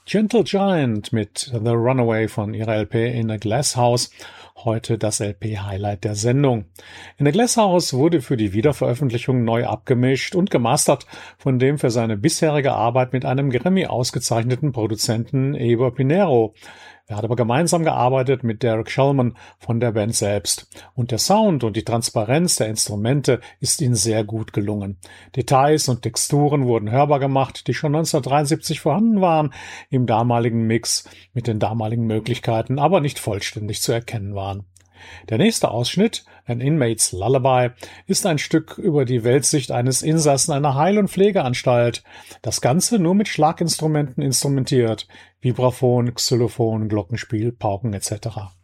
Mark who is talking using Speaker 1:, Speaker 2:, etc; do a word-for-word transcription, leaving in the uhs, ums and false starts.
Speaker 1: Gentle Giant mit The Runaway von ihrer L P In a Glass House. Heute das L P-Highlight der Sendung. In a Glass House wurde für die Wiederveröffentlichung neu abgemischt und gemastert von dem für seine bisherige Arbeit mit einem Grammy ausgezeichneten Produzenten Eber Pinero. Er hat aber gemeinsam gearbeitet mit Derek Shulman von der Band selbst. Und der Sound und die Transparenz der Instrumente ist ihnen sehr gut gelungen. Details und Texturen wurden hörbar gemacht, die schon neunzehnhundertdreiundsiebzig vorhanden waren, im damaligen Mix mit den damaligen Möglichkeiten, aber nicht vollständig zu erkennen waren. Der nächste Ausschnitt, An Inmate's Lullaby, ist ein Stück über die Weltsicht eines Insassen einer Heil- und Pflegeanstalt. Das Ganze nur mit Schlaginstrumenten instrumentiert, Vibraphon, Xylophon, Glockenspiel, Pauken et cetera.